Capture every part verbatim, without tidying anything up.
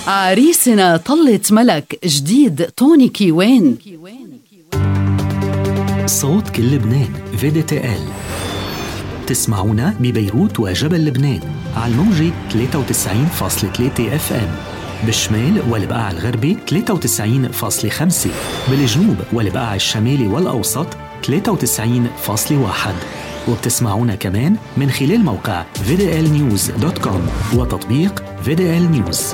عريسنا طلت ملك جديد توني كيوان. صوت كل لبنان في دي تي إل. تسمعونا ببيروت وجبل لبنان على الموجة ثلاثة وتسعين فاصلة ثلاثة اف ام، بالشمال والبقاع الغربي ثلاثة وتسعين فاصلة خمسة، بالجنوب والبقاع الشمالي والأوسط ثلاثة وتسعين فاصلة واحد، وبتسمعونا كمان من خلال موقع في دي إل نيوز دوت كوم وتطبيق في دي إل نيوز.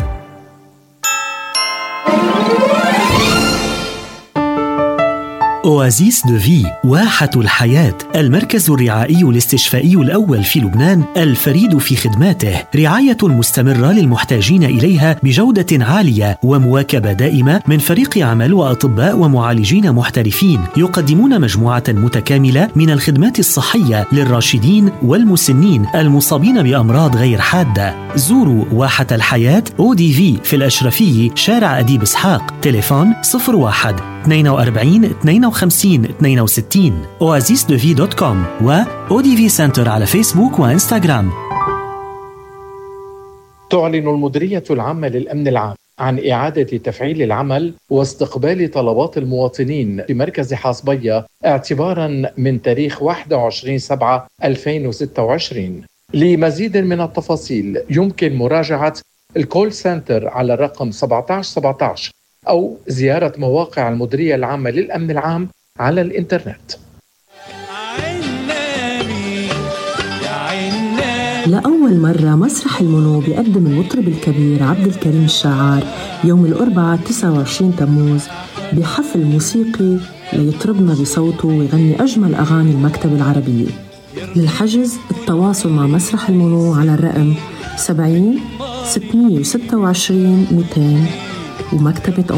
أوازيس دو في، واحة الحياة، المركز الرعائي الاستشفائي الأول في لبنان الفريد في خدماته، رعاية مستمرة للمحتاجين إليها بجودة عالية ومواكبة دائمة من فريق عمل وأطباء ومعالجين محترفين يقدمون مجموعة متكاملة من الخدمات الصحية للراشدين والمسنين المصابين بأمراض غير حادة. زوروا واحة الحياة أو دي في في الأشرفية شارع أديب إسحاق، تليفون صفر واحد اثنين وأربعين اثنين وخمسين اثنين وستين، أوازيس دو في دوت كوم و أو دي في سنتر على فيسبوك وإنستغرام. تعلن المديرية العامة للأمن العام عن إعادة تفعيل العمل واستقبال طلبات المواطنين في مركز حاصبية اعتباراً من تاريخ واحد وعشرين سبعة ألفين وستة وعشرين. لمزيد من التفاصيل يمكن مراجعة الكول سنتر على الرقم سبعة عشر سبعة عشر أو زيارة مواقع المديرية العامة للأمن العام على الإنترنت. لأول مرة مسرح المنو بيقدم المطرب الكبير عبد الكريم الشاعر يوم الأربعاء تسعة وعشرين تموز بحفل موسيقي ليطربنا بصوته ويغني أجمل أغاني المكتبة العربية. للحجز التواصل مع مسرح المنو على الرقم سبعين ستمية وستة وعشرين مئتين ومكتبة